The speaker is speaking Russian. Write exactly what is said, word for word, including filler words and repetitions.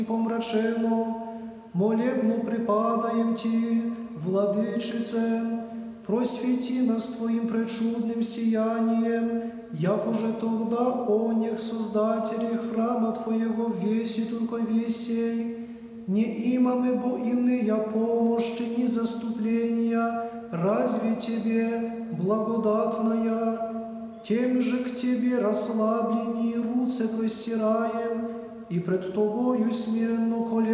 помрачено, молебно припадаем Ти, Владычице, просвети нас Твоим пречудным сиянием, як уже тогда о них Создателе храма Твоего веси только весей, не имаме бо иные помощи, ни заступления, разве Тебе благодатная, тем же к Тебе расслабленные руцы простираем, и пред Тобою смиренно колено